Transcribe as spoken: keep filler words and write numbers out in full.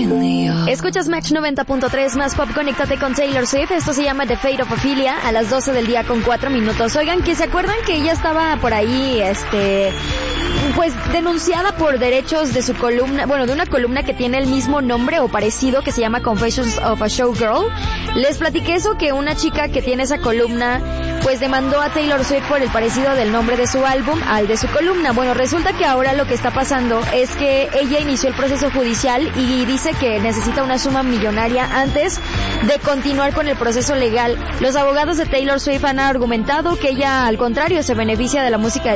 Escuchas Match noventa punto tres, más pop, conéctate con Taylor Swift. Esto se llama The Fate of Ophelia, a las doce del día con cuatro minutos. Oigan, que se acuerdan que ella estaba por ahí, este... pues denunciada por derechos de su columna, bueno, de una columna que tiene el mismo nombre o parecido, que se llama Confessions of a Showgirl. Les platiqué eso, que una chica que tiene esa columna pues demandó a Taylor Swift por el parecido del nombre de su álbum al de su columna. Bueno, resulta que ahora lo que está pasando es que ella inició el proceso judicial y dice que necesita una suma millonaria antes de continuar con el proceso legal. Los abogados de Taylor Swift han argumentado que ella, al contrario, se beneficia de la música de